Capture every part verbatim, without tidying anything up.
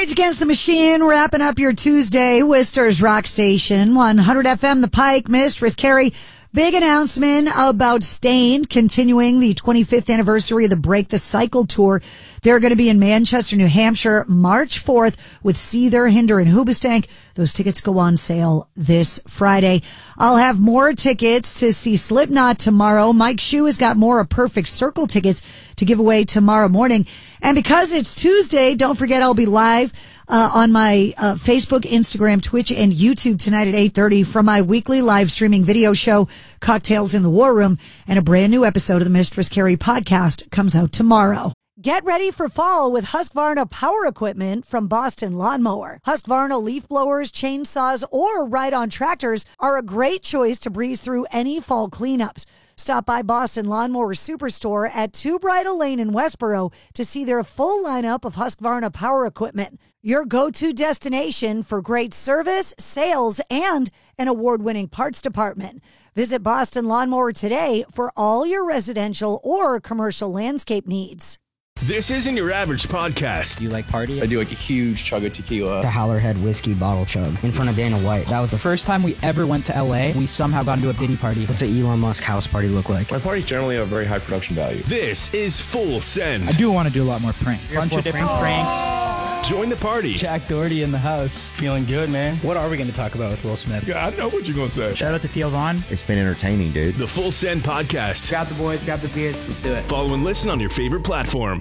Rage Against the Machine, wrapping up your Tuesday. Worcester's Rock Station, one hundred F M, The Pike. Mistress Carrie, big announcement about Stained, continuing the twenty-fifth anniversary of the Break the Cycle Tour. They're going to be in Manchester, New Hampshire, March fourth with Seether, Hinder, and Hoobastank. Those tickets go on sale this Friday. I'll have more tickets to see Slipknot tomorrow. Mike Shue has got more of Perfect Circle tickets to give away tomorrow morning. And because it's Tuesday, don't forget I'll be live uh, on my uh, Facebook, Instagram, Twitch, and YouTube tonight at eight thirty for my weekly live streaming video show, Cocktails in the War Room, and a brand new episode of the Mistress Carrie podcast comes out tomorrow. Get ready for fall with Husqvarna power equipment from Boston Lawnmower. Husqvarna leaf blowers, chainsaws, or ride-on tractors are a great choice to breeze through any fall cleanups. Stop by Boston Lawnmower Superstore at Two Bridle Lane in Westboro to see their full lineup of Husqvarna power equipment. Your go-to destination for great service, sales, and an award-winning parts department. Visit Boston Lawnmower today for all your residential or commercial landscape needs. This isn't your average podcast. Do you like party? I do like a huge chug of tequila. The Howlerhead whiskey bottle chug in front of Dana White. That was the first time we ever went to L A. We somehow got into a Diddy party. What's an Elon Musk house party look like? My parties generally have very high production value. This is Full Send. I do want to do a lot more pranks. A bunch of different pranks. pranks. Join the party. Jack Doherty in the house. Feeling good, man. What are we going to talk about with Will Smith? Yeah, I know what you're going to say. Shout out to Theo Vaughn. It's been entertaining, dude. The Full Send podcast. Grab the boys, grab the beers. Let's do it. Follow and listen on your favorite platform.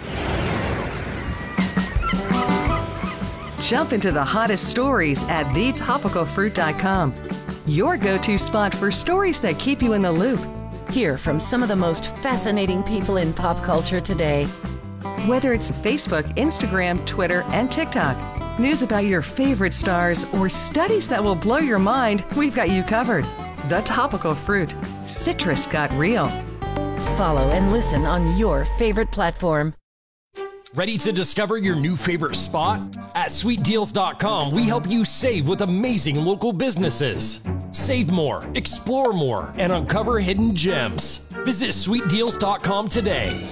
Jump into the hottest stories at the topical fruit dot com. Your go-to spot for stories that keep you in the loop. Hear from some of the most fascinating people in pop culture today. Whether it's Facebook, Instagram, Twitter, and TikTok, news about your favorite stars, or studies that will blow your mind, we've got you covered. The Topical Fruit. Citrus got real. Follow and listen on your favorite platform. Ready to discover your new favorite spot? At sweet deals dot com, we help you save with amazing local businesses. Save more, explore more, and uncover hidden gems. Visit sweet deals dot com today.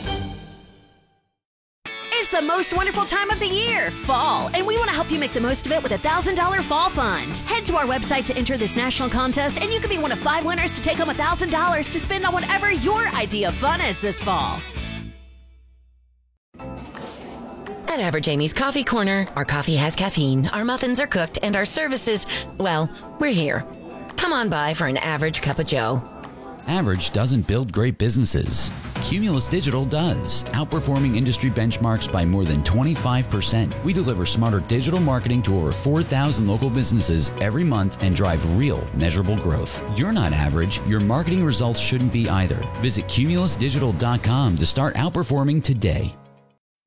It's the most wonderful time of the year, fall, and we want to help you make the most of it with a one thousand dollars Fall Fund. Head to our website to enter this national contest, and you can be one of five winners to take home one thousand dollars to spend on whatever your idea of fun is this fall. At Average Amy's Coffee Corner, our coffee has caffeine, our muffins are cooked, and our services, well, we're here. Come on by for an average cup of joe. Average doesn't build great businesses. Cumulus Digital does, outperforming industry benchmarks by more than twenty-five percent. We deliver smarter digital marketing to over four thousand local businesses every month and drive real, measurable growth. You're not average. Your marketing results shouldn't be either. Visit cumulus digital dot com to start outperforming today.